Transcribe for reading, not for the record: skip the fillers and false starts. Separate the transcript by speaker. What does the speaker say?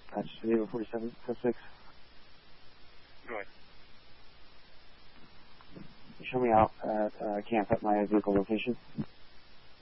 Speaker 1: That's Geneva 47, 6.
Speaker 2: Go ahead.
Speaker 1: Show me out at camp at my vehicle location.